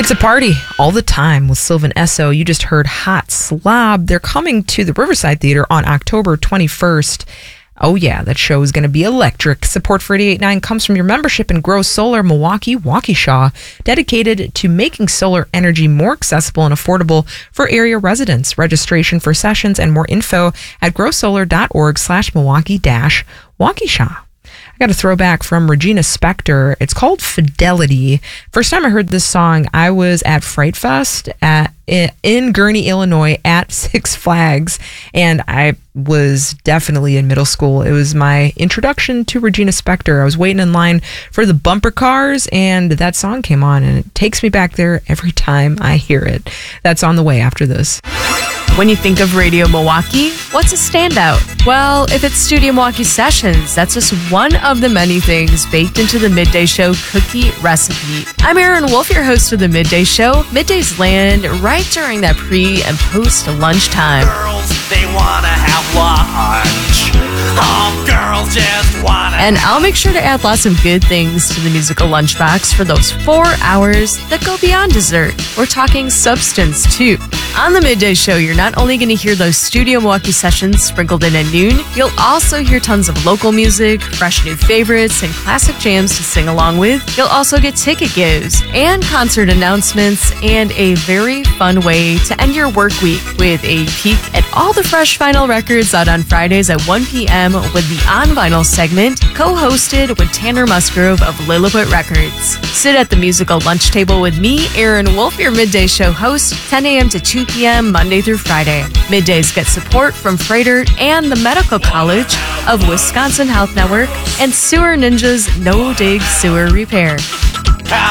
It's a party all the time with Sylvan Esso. You just heard Hot Slob. They're coming to the Riverside Theater on October 21st. Oh yeah, that show is going to be electric. Support for 88.9 comes from your membership in Grow Solar Milwaukee Waukesha, dedicated to making solar energy more accessible and affordable for area residents. Registration for sessions and more info at growsolar.org/Milwaukee-Waukesha. I got a throwback from Regina Spektor. It's called Fidelity. First time I heard this song, I was at Fright Fest in Gurnee, Illinois at Six Flags, and I was definitely in middle school. It was my introduction to Regina Spektor. I was waiting in line for the bumper cars, and that song came on, and it takes me back there every time I hear it. That's on the way after this. When you think of Radio Milwaukee, what's a standout? Well, if it's Studio Milwaukee Sessions, that's just one of the many things baked into the Midday Show cookie recipe. I'm Erin Wolf, your host of the Midday Show. Middays land right during that pre- and post-lunchtime. Girls, they wanna have lunch. Oh, girls just wanna. And I'll make sure to add lots of good things to the musical lunchbox for those 4 hours that go beyond dessert. We're talking substance, too. On the Midday Show, you're not only going to hear those Studio Milwaukee sessions sprinkled in at noon, you'll also hear tons of local music, fresh new favorites, and classic jams to sing along with. You'll also get ticket gives and concert announcements and a very fun way to end your work week with a peek at all the fresh vinyl records out on Fridays at 1 p.m. with the On Vinyl segment, co-hosted with Tanner Musgrove of Lilliput Records. Sit at the musical lunch table with me, Erin Wolf, your Midday Show host, 10 a.m. to 2 p.m. Monday through Friday. Middays get support from Freighter and the Medical College of Wisconsin Health Network and Sewer Ninjas No Dig Sewer Repair.